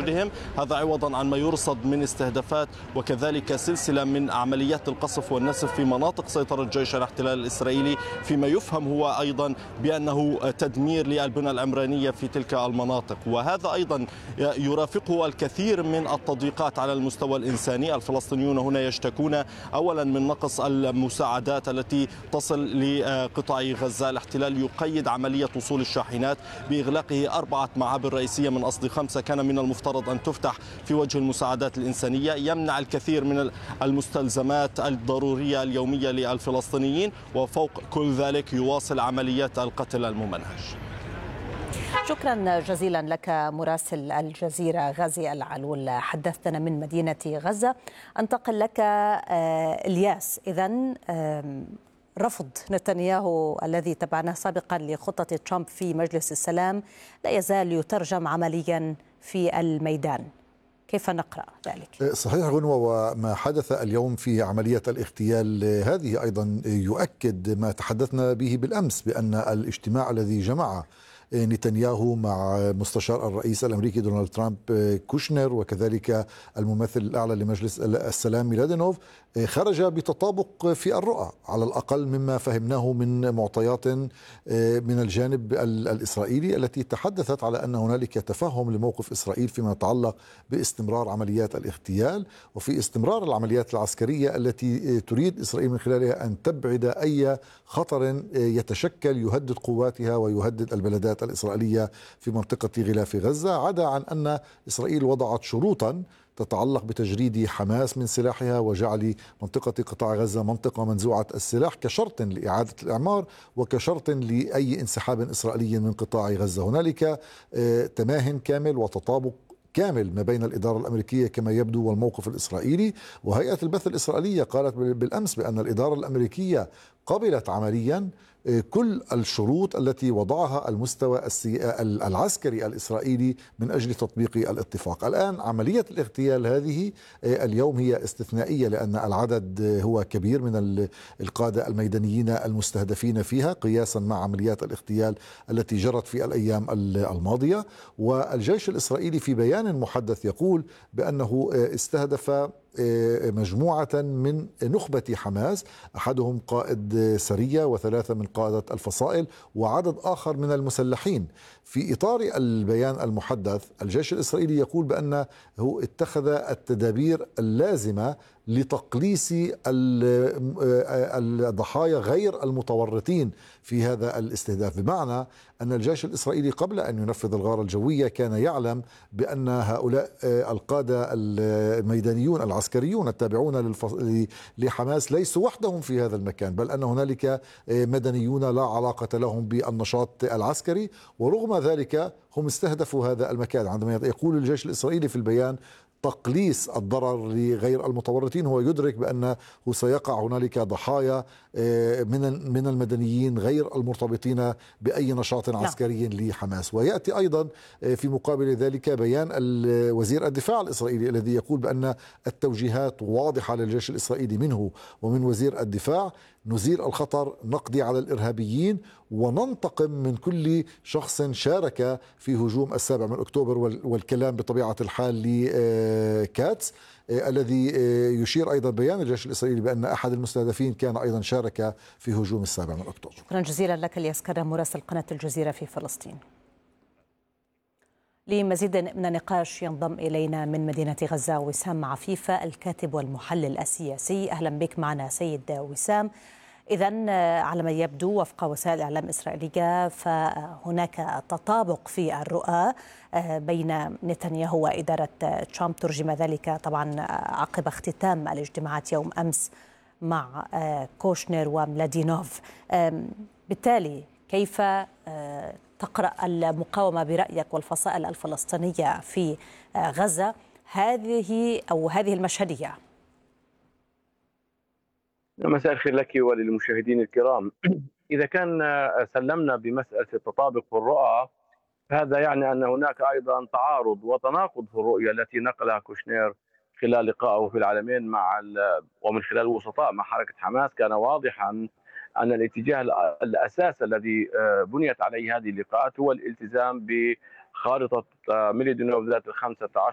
وجودهم، هذا عوضا عن ما يرصد من استهدافات وكذلك سلسلة من عمليات القصف والنسف في مناطق سيطرة جيش الاحتلال الإسرائيلي، فيما يفهم هو أيضا بأنه تدمير للبنى العمرانية في تلك المناطق. وهذا أيضا يرافقه الكثير من التضييقات على المستوى الإنساني. الفلسطينيون هنا يشتكون أولا من نقص المساعدات التي تصل لقطاع غزة. الاحتلال يقيد عملية وصول الشاحنات بإغلاقه 4 معابر رئيسية من أصل 5 كان من المفترض أن تفتح في وجه المساعدات الإنسانية، يمنع الكثير من المستلزمات الضرورية اليومية للفلسطينيين، وفوق كل ذلك يواصل عمليات القتل الممنهج. شكرا جزيلا لك مراسل الجزيرة غازي العلول، حدثتنا من مدينة غزة. أنتقل لك إلياس. إذن رفض نتنياهو الذي تبعناه سابقا لخطة ترامب في مجلس السلام لا يزال يترجم عمليا في الميدان، كيف نقرأ ذلك؟ صحيح غنوة، وما حدث اليوم في عملية الاغتيال هذه أيضا يؤكد ما تحدثنا به بالأمس، بأن الاجتماع الذي جمع نتنياهو مع مستشار الرئيس الأمريكي دونالد ترامب كوشنر وكذلك الممثل الأعلى لمجلس السلام ميلادينوف خرج بتطابق في الرؤى على الأقل مما فهمناه من معطيات من الجانب الإسرائيلي التي تحدثت على أن هنالك تفهم لموقف إسرائيل فيما يتعلق باستمرار عمليات الاغتيال وفي استمرار العمليات العسكرية التي تريد إسرائيل من خلالها أن تبعد أي خطر يتشكل يهدد قواتها ويهدد البلدات الإسرائيلية في منطقة غلاف غزة، عدا عن أن إسرائيل وضعت شروطا تتعلق بتجريد حماس من سلاحها وجعل منطقة قطاع غزة منطقة منزوعة السلاح كشرط لإعادة الإعمار وكشرط لأي انسحاب إسرائيلي من قطاع غزة. هنالك تماهن كامل وتطابق كامل ما بين الإدارة الأمريكية كما يبدو والموقف الإسرائيلي. وهيئة البث الإسرائيلية قالت بالأمس بأن الإدارة الأمريكية قبلت عمليا كل الشروط التي وضعها المستوى العسكري الإسرائيلي من أجل تطبيق الاتفاق. الآن عملية الاغتيال هذه اليوم هي استثنائية لأن العدد هو كبير من القادة الميدانيين المستهدفين فيها قياسا مع عمليات الاغتيال التي جرت في الأيام الماضية. والجيش الإسرائيلي في بيان محدث يقول بأنه استهدف مجموعة من نخبة حماس، أحدهم قائد سرية و3 من قادة الفصائل وعدد آخر من المسلحين. في إطار البيان المحدث الجيش الإسرائيلي يقول بأنه اتخذ التدابير اللازمة لتقليص الضحايا غير المتورطين في هذا الاستهداف، بمعنى أن الجيش الإسرائيلي قبل أن ينفذ الغارة الجوية كان يعلم بأن هؤلاء القادة الميدانيون العسكريون التابعون لحماس ليسوا وحدهم في هذا المكان، بل أن هنالك مدنيون لا علاقة لهم بالنشاط العسكري، ورغم ذلك هم استهدفوا هذا المكان. عندما يقول الجيش الإسرائيلي في البيان تقليص الضرر لغير المتورطين، هو يدرك بأنه سيقع هنالك ضحايا من المدنيين غير المرتبطين بأي نشاط عسكري لحماس. ويأتي أيضا في مقابل ذلك بيان وزير الدفاع الإسرائيلي الذي يقول بأن التوجيهات واضحة للجيش الإسرائيلي منه ومن وزير الدفاع: نزيل الخطر، نقضي على الإرهابيين، وننتقم من كل شخص شارك في هجوم 7 أكتوبر. والكلام بطبيعة الحال لكاتس الذي يشير أيضا بيان الجيش الإسرائيلي بأن أحد المستهدفين كان أيضا شارك في هجوم 7 أكتوبر. شكرا جزيلا لك الياس كرم مراسل قناة الجزيرة في فلسطين. لمزيد من النقاش ينضم إلينا من مدينة غزة وسام عفيفة الكاتب والمحلل السياسي. أهلا بك معنا سيد وسام. إذن على ما يبدو وفق وسائل إعلام إسرائيلية فهناك تطابق في الرؤى بين نتنياهو وإدارة ترامب، ترجم ذلك طبعا عقب اختتام الاجتماعات يوم أمس مع كوشنر وملادينوف. بالتالي كيف تقرأ المقاومة برأيك والفصائل الفلسطينية في غزة هذه المشهدية؟ مساء الخير لك وللمشاهدين الكرام. إذا كان سلمنا بمسألة التطابق في الرؤى، هذا يعني أن هناك أيضا تعارض وتناقض في الرؤية التي نقلها كوشنير خلال لقائه في العلمين ومن خلال وسطاء مع حركة حماس. كان واضحا أن الاتجاه الأساس الذي بنيت عليه هذه اللقاءات هو الالتزام بخارطة ميلادينوف ذات ال15